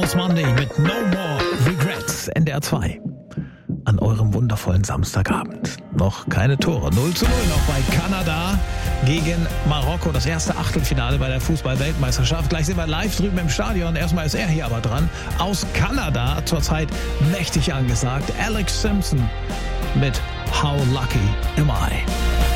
It's Monday mit No More Regrets. NDR 2. An eurem wundervollen Samstagabend. Noch keine Tore. 0:0 noch bei Kanada gegen Marokko. Das erste Achtelfinale bei der Fußball-Weltmeisterschaft. Gleich sind wir live drüben im Stadion. Erstmal ist er hier aber dran. Aus Kanada, zurzeit mächtig angesagt. Alex Simpson mit How Lucky Am I?